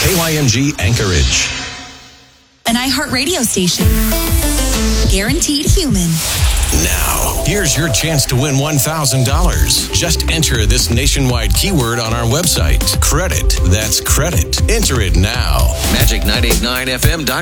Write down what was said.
KYMG Anchorage. An iHeartRadio station. Guaranteed human. Now, here's your chance to win $1,000. Just enter this nationwide keyword on our website. Credit. That's credit. Enter it now. Magic 98.9 FM.